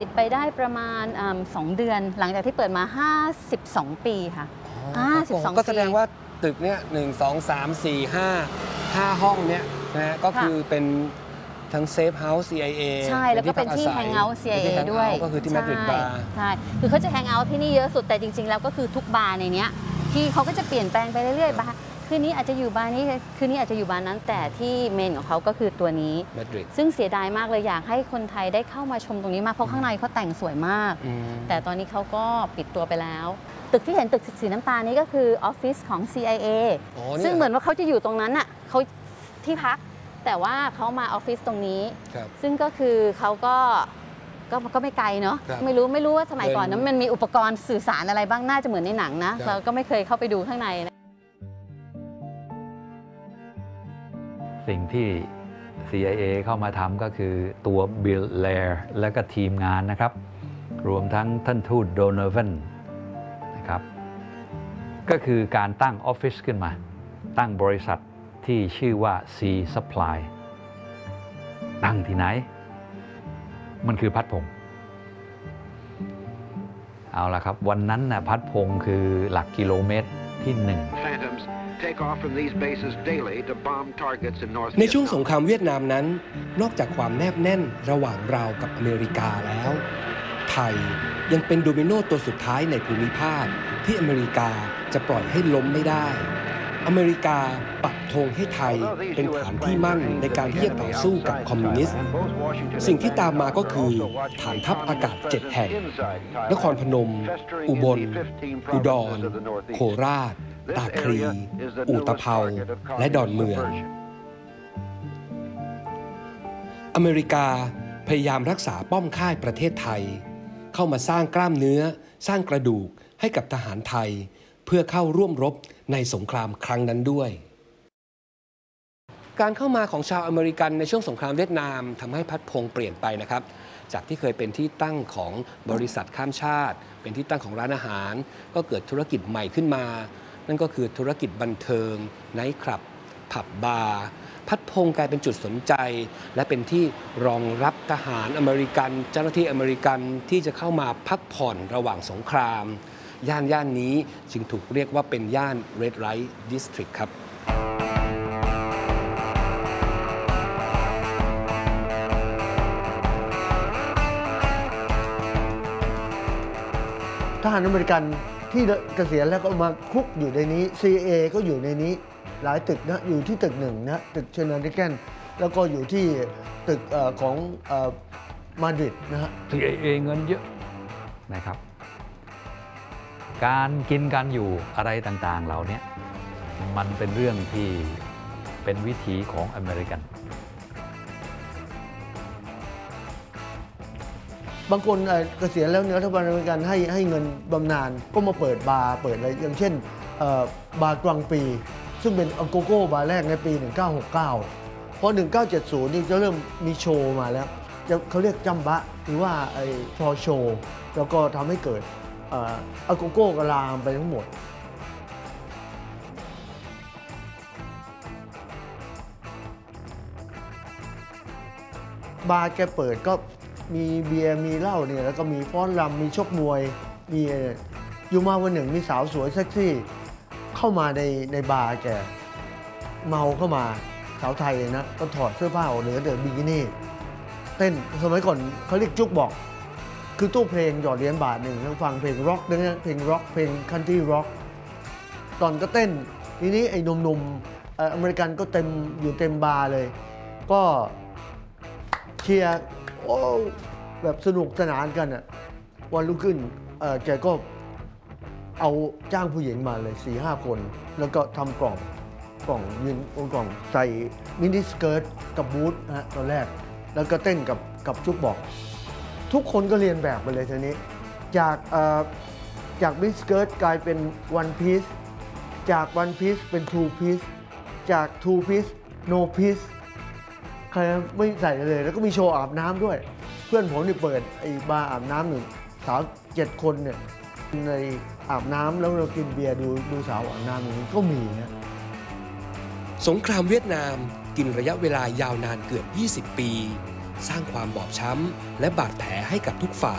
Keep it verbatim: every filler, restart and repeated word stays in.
ปิดไปได้ประมาณสองเดือนหลังจากที่เปิดมาห้าสิบสองปีค่ะห้าสิบสองก็แสดงว่าตึกเนี้ยหนึ่งสองสามสี่ห้าห้าห้องเนี้ยนะฮะก็คือเป็นทั้งเซฟเฮาส์ ซี ไอ เอใช่แล้วก็เป็นที่แฮงเอาท์ ซี ไอ เอ ด้วยก็คือที่มาดริดบาร์ใช่คือเขาจะแฮงเอาท์ที่นี่เยอะสุดแต่จริงๆแล้วก็คือทุกบาร์ในนี้ที่เขาก็จะเปลี่ยนแปลงไปเรื่อยๆบาร์คืนนี้อาจจะอยู่บาร์นี้คืนนี้อาจจะอยู่บาร์นั้นแต่ที่เมนของเขาก็คือตัวนี้ซึ่งเสียดายมากเลยอยากให้คนไทยได้เข้ามาชมตรงนี้มากเพราะข้างในเขาแต่งสวยมากแต่ตอนนี้เขาก็ปิดตัวไปแล้วตึกที่เห็นตึกสีน้ำตาลนี้ก็คือออฟฟิศของ ซี ไอ เอ ซึ่งเหมือนว่าเขาจะอยู่ตรงนั้นอ่ะเขาที่พักแต่ว่าเขามาออฟฟิศตรงนี้ซึ่งก็คือเขาก็ก็ก็ไม่ไกลเนาะไม่รู้ไม่รู้ว่าสมัยก่อนนั้นมันมีอุปกรณ์สื่อสารอะไรบ้างน่าจะเหมือนในหนังนะเราก็ไม่เคยเข้าไปดูข้างในนะสิ่งที่ ซี ไอ เอ เข้ามาทำก็คือตัวบิลเลร์และก็ทีมงานนะครับรวมทั้งท่านทูตโดโนวันนะครับก็คือการตั้งออฟฟิศขึ้นมาตั้งบริษัทที่ชื่อว่า C Supply ตั้งที่ไหนมันคือพัดพงษ์เอาละครับวันนั้นนะพัดพงษ์คือหลักกิโลเมตรที่หนึ่งในช่วงสงครามเวียดนามนั้นนอกจากความแนบแน่นระหว่างเรากับอเมริกาแล้วไทยยังเป็นโดมิโนตัวสุดท้ายในภูมิภาคที่อเมริกาจะปล่อยให้ล้มไม่ได้อเมริกาปักธงให้ไทยเป็นฐานที่มั่นในการที่จะต่อสู้กับคอมมิวนิสต์สิ่งที่ตามมาก็คือฐานทัพอากาศเจ็ดแห่งนครพนมอุบลอุดรโคราชตาคลีอุตภเปาและดอนเมืองอเมริกาพยายามรักษาป้อมค่ายประเทศไทยเข้ามาสร้างกล้ามเนื้อสร้างกระดูกให้กับทหารไทยเพื่อเข้าร่วมรบในสงครามครั้งนั้นด้วยการเข้ามาของชาวอเมริกันในช่วงสงครามเวียดนามทำให้พัดพงษ์เปลี่ยนไปนะครับจากที่เคยเป็นที่ตั้งของบริษัทข้ามชาติเป็นที่ตั้งของร้านอาหารก็เกิดธุรกิจใหม่ขึ้นมานั่นก็คือธุรกิจบันเทิงไนท์คลับผับบาร์พัดพงษ์กลายเป็นจุดสนใจและเป็นที่รองรับทหารอเมริกันเจ้าหน้าที่อเมริกันที่จะเข้ามาพักผ่อนระหว่างสงครามย่านย่านนี้จึงถูกเรียกว่าเป็นย่าน Red Light District ครับทหารอเมริกันที่เกษียณแล้วก็มาคุกอยู่ในนี้ ซี ไอ เอ ก็อยู่ในนี้หลายตึกนะอยู่ที่ตึกหนึ่งนะตึกเชนาริแกนแล้วก็อยู่ที่ตึกของมาดริดนะฮะซี ไอ เอ เงินเยอะนะครับการกินการอยู่อะไรต่างๆเหล่านี้มันเป็นเรื่องที่เป็นวิถีของอเมริกันบางคนเกษียณแล้วเนี่ยรัฐบาลอเมริกันให้ให้เงินบำนาญก็มาเปิดบาร์เปิดอะไรอย่างเช่นบาร์กวางปีซึ่งเป็นโกโก้บาร์แรกในปีหนึ่งเก้าหกเก้าพอหนึ่งเก้าเจ็ดศูนย์นี่จะเริ่มมีโชว์มาแล้วเขาเรียกจัมบะหรือว่าไอ้ฟอร์โชว์แล้วก็ทำให้เกิดอาโกโก้กลามไปทั้งหมดบาร์แกเปิดก็มีเบียร์มีเหล้าเนี่ยแล้วก็มีฟ้อนรำมีชกมวยมีอยู่มาวันหนึ่งมีสาวสวยเซ็กซี่เข้ามาในในบาร์แกเมาเข้ามาสาวไทยนะก็ถอดเสื้อผ้าออกเหลือแต่บิกินี่เต้นสมัยก่อนเขาเรียกจุกบอกคือตู้เพลงหยอดเหรียญบาทหนึ่งแล้วฟังเพลงร็อกนะเพลงร็อกเพลงคันทรีร็อกตอนก็เต้นทีนี้ไอ้หนุ่มๆอเมริกันก็เต็มอยู่เต็มบาร์เลยก็เชียร์โอ้แบบสนุกสนานกันอ่ะวันรุ่งขึ้นแกก็เอาจ้างผู้หญิงมาเลย สี่ห้า คนแล้วก็ทำกล่องกล่องยืนกล่องใส่มินิสเกิร์ตกับบูทนะฮะตอนแรกแล้วก็เต้นกับกับจุกบอกทุกคนก็เรียนแบบไปเลยทีนี้จากจากมินิสเกิร์ตกลายเป็นวันพีซจากวันพีซเป็นทูพีซจากทูพีซโนพีซใครไม่ใส่เลยแล้วก็มีโชว์อาบน้ำด้วยเพื่อนผมนี่เปิดไอ้บาร์อาบน้ำหนึ่งสาวเจ็ดคนเนี่ยในอาบน้ำแล้วเรากินเบียร์ดูดูสาวอาบน้ำอย่างนี้ก็มีนะสงครามเวียดนามกินระยะเวลายาวนานเกือบยี่สิบปีสร้างความบอบช้ำและบาดแผลให้กับทุกฝ่าย